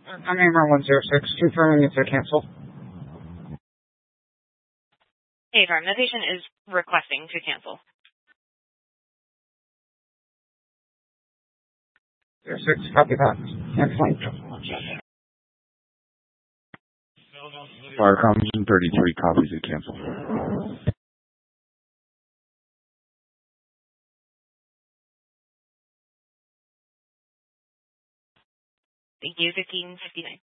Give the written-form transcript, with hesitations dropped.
I'm Amber 106, confirming it's a cancel. Hey, Farm, the patient is requesting to cancel. 06, copy that. Excellent. Fire Combination 33 copies to cancel. Thank you, 1559.